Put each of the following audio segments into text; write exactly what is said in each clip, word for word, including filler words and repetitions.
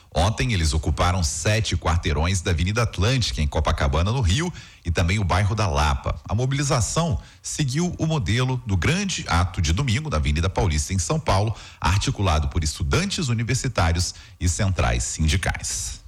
Ontem eles ocuparam sete quarteirões da Avenida Atlântica, em Copacabana, no Rio, e também o bairro da Lapa. A mobilização seguiu o modelo do grande ato de domingo na Avenida Paulista, em São Paulo, articulado por estudantes universitários e centrais sindicais.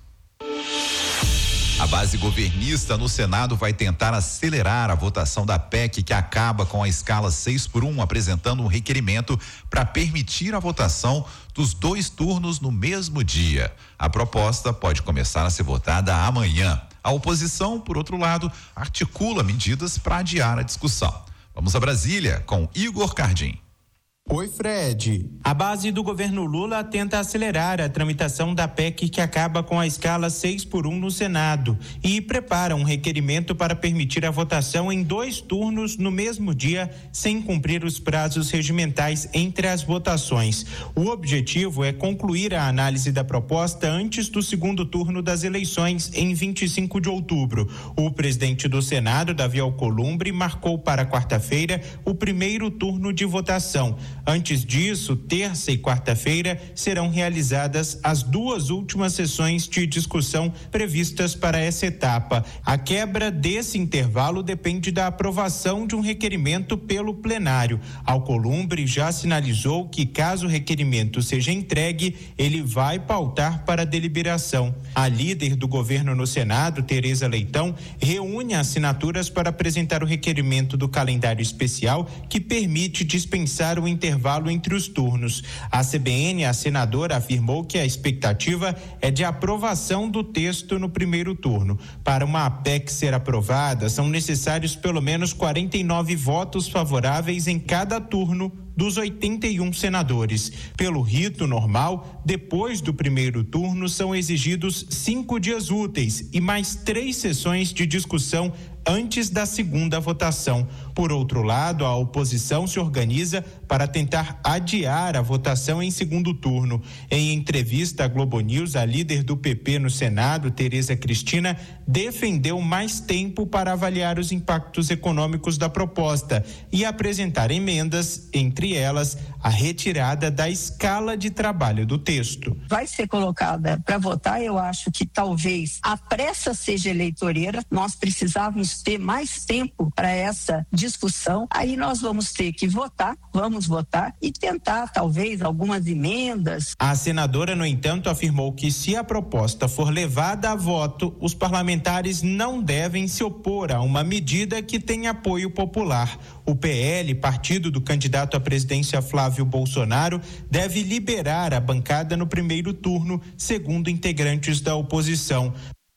A base governista no Senado vai tentar acelerar a votação da P E C que acaba com a escala seis por um, apresentando um requerimento para permitir a votação dos dois turnos no mesmo dia. A proposta pode começar a ser votada amanhã. A oposição, por outro lado, articula medidas para adiar a discussão. Vamos a Brasília com Igor Cardim. Oi, Fred. A base do governo Lula tenta acelerar a tramitação da P E C que acaba com a escala seis por um no Senado e prepara um requerimento para permitir a votação em dois turnos no mesmo dia, sem cumprir os prazos regimentais entre as votações. O objetivo é concluir a análise da proposta antes do segundo turno das eleições, em vinte e cinco de outubro. O presidente do Senado, Davi Alcolumbre, marcou para quarta-feira o primeiro turno de votação. Antes disso, terça e quarta-feira serão realizadas as duas últimas sessões de discussão previstas para essa etapa. A quebra desse intervalo depende da aprovação de um requerimento pelo plenário. Alcolumbre já sinalizou que, caso o requerimento seja entregue, ele vai pautar para deliberação. A líder do governo no Senado, Tereza Leitão, reúne assinaturas para apresentar o requerimento do calendário especial que permite dispensar o intervalo entre os turnos. A C B N, a senadora, afirmou que a expectativa é de aprovação do texto no primeiro turno. Para uma P E C ser aprovada, são necessários pelo menos quarenta e nove votos favoráveis em cada turno dos oitenta e um senadores. Pelo rito normal, depois do primeiro turno, são exigidos cinco dias úteis e mais três sessões de discussão antes da segunda votação. Por outro lado, a oposição se organiza para tentar adiar a votação em segundo turno. Em entrevista à Globo News, a líder do P P no Senado, Tereza Cristina, defendeu mais tempo para avaliar os impactos econômicos da proposta e apresentar emendas, entre elas a retirada da escala de trabalho do texto. Vai ser colocada para votar, eu acho que talvez a pressa seja eleitoreira, nós precisávamos ter mais tempo para essa discussão, aí nós vamos ter que votar, vamos votar e tentar talvez algumas emendas. A senadora, no entanto, afirmou que se a proposta for levada a voto, os parlamentares não devem se opor a uma medida que tem apoio popular. O P L, partido do candidato à presidência Flávio Bolsonaro, deve liberar a bancada no primeiro turno, segundo integrantes da oposição.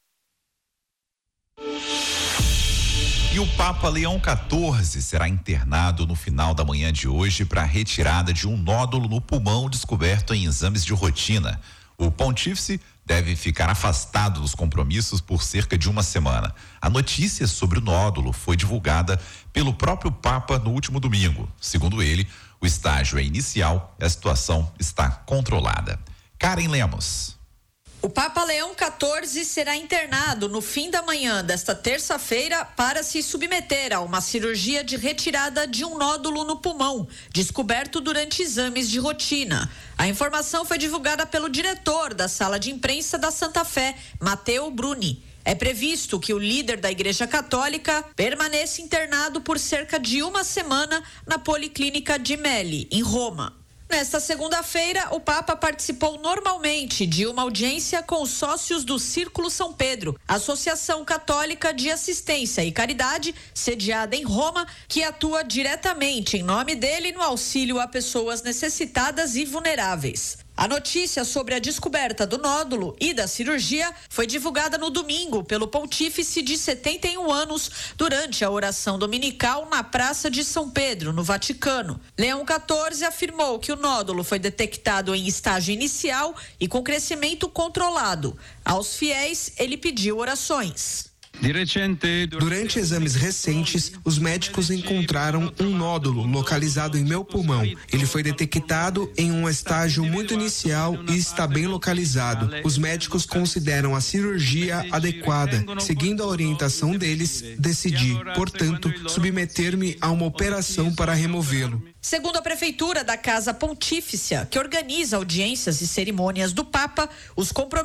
E o Papa Leão quatorze será internado no final da manhã de hoje para a retirada de um nódulo no pulmão descoberto em exames de rotina. O pontífice deve ficar afastado dos compromissos por cerca de uma semana. A notícia sobre o nódulo foi divulgada pelo próprio Papa no último domingo. Segundo ele, o estágio é inicial e a situação está controlada. Karen Lemos. O Papa Leão quatorze será internado no fim da manhã desta terça-feira para se submeter a uma cirurgia de retirada de um nódulo no pulmão, descoberto durante exames de rotina. A informação foi divulgada pelo diretor da sala de imprensa da Santa Fé, Matteo Bruni. É previsto que o líder da Igreja Católica permaneça internado por cerca de uma semana na Policlínica Gemelli, em Roma. Nesta segunda-feira, o Papa participou normalmente de uma audiência com os sócios do Círculo São Pedro, Associação Católica de Assistência e Caridade, sediada em Roma, que atua diretamente em nome dele no auxílio a pessoas necessitadas e vulneráveis. A notícia sobre a descoberta do nódulo e da cirurgia foi divulgada no domingo pelo pontífice de setenta e um anos durante a oração dominical na Praça de São Pedro, no Vaticano. Leão quatorze afirmou que o nódulo foi detectado em estágio inicial e com crescimento controlado. Aos fiéis, ele pediu orações. Durante exames recentes, os médicos encontraram um nódulo localizado em meu pulmão. Ele foi detectado em um estágio muito inicial e está bem localizado. Os médicos consideram a cirurgia adequada. Seguindo a orientação deles, decidi, portanto, submeter-me a uma operação para removê-lo. Segundo a Prefeitura da Casa Pontífice, que organiza audiências e cerimônias do Papa, os compromissos